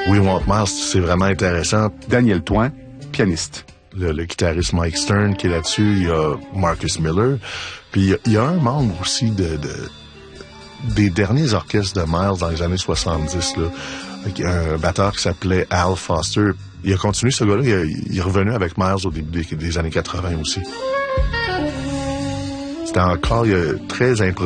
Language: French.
We Want Miles, c'est vraiment intéressant. Daniel Thoin, pianiste. Le guitariste Mike Stern qui est là-dessus, il y a Marcus Miller. Puis il y a un membre aussi des derniers orchestres de Miles dans les années 70, là, un batteur qui s'appelait Al Foster. Il a continué, ce gars-là, il est revenu avec Miles au début des années 80 aussi. C'était encore très impressionnant.